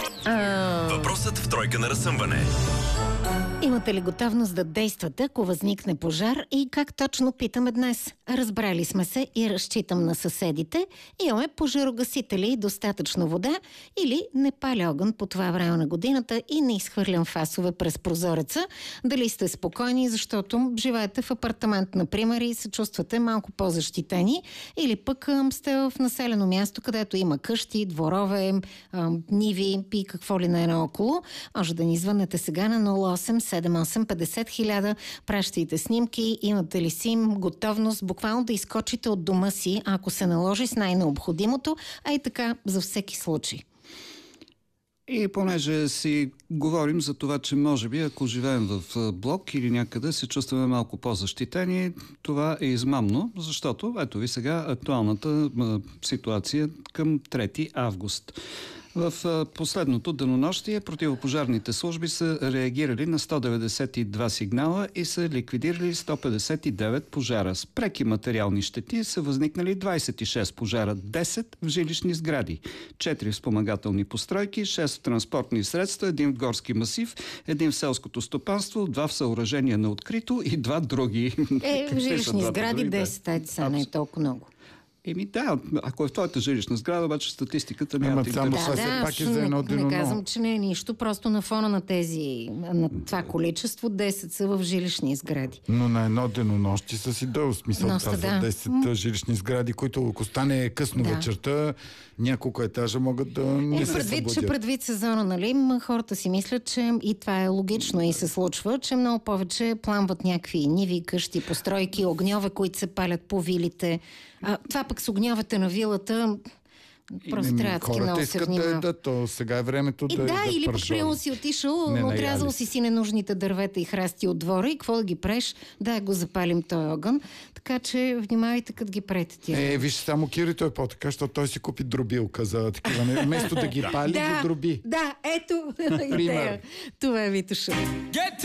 Въпросът в тройка на разсъмване. Имате ли готовност да действате, ако възникне пожар, и как точно, питаме днес? Разбрали сме се и разчитам на съседите. Имаме пожарогасители и достатъчно вода, или не паля огън по това време на годината и не изхвърлям фасове през прозореца. Дали сте спокойни, защото живеете в апартамент, например, и се чувствате малко по-защитени, или пък сте в населено място, където има къщи, дворове, ниви и какво ли не е наоколо. Може да ни звънете сега на 087850 пращайте снимки, имате ли си готовност буквално да изкочите от дома си, ако се наложи, с най-необходимото, а и така за всеки случай. И понеже си говорим за това, че може би ако живеем в блок или някъде се чувстваме малко по-защитени, това е измамно, защото ето ви сега актуалната ситуация към 3 август. В последното денонощие противопожарните служби са реагирали на 192 сигнала и са ликвидирали 159 пожара. С преки материални щети са възникнали 26 пожара, 10 в жилищни сгради, 4 в спомагателни постройки, 6 в транспортни средства, 1 в горски масив, 1 в селското стопанство, 2 в съоръжения на открито и 2 други. В жилищни сгради 10, са не е толкова много. Да, ако е в твоята жилищна сграда, обаче статистиката няма да пак е за едно дено. Не казвам, че не е нищо, просто на фона на това количество 10 са в жилищни сгради. Но на едно денонощи са си дълго смисъл. Това са 10 жилищни сгради, които ако стане късно вечерта, няколко етажа могат да не се събудят. Предвид сезона, нали, хората си мислят, че и това е логично и се случва, че много повече пламват някакви ниви, къщи, постройки, огньове, които се палят по вилите. Това пък с огньовете на вилата просто трябва да много се внимава. То сега е времето да или пък приемо си отишъл, отрязал си ненужните дървета и храсти от двора и какво да ги преш? Да, го запалим този огън. Така че внимавайте като ги прете тия. Виж, само Кири той е по-така, защото той си купи дробилка за такива. Вместо да ги пали, ги дроби. Да, ето идея. Това е Витоша.